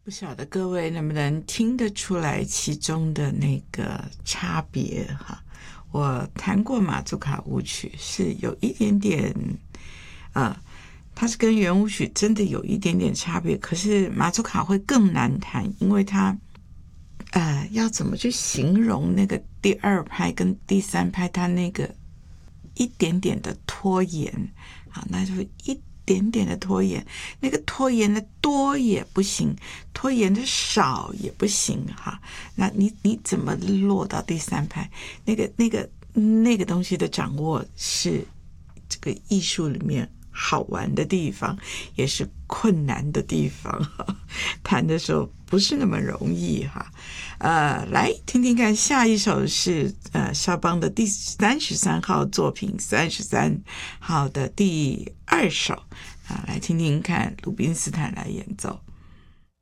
不晓得各位能不能听得出来其中的那个差别哈？我弹过马祖卡舞曲，是有一点点，它是跟圆舞曲真的有一点点差别，可是马祖卡会更难弹，因为它，要怎么去形容那个第二拍跟第三拍，它那个一点点的拖延，好，那就一点点的拖延，那个拖延的多也不行，拖延的少也不行哈。那你怎么落到第三拍？那个东西的掌握是这个艺术里面好玩的地方，也是困难的地方哈。弹的时候不是那么容易哈。来听听看，下一首是肖邦的第33号作品，33号的第2首啊，来听听看鲁宾斯坦来演奏。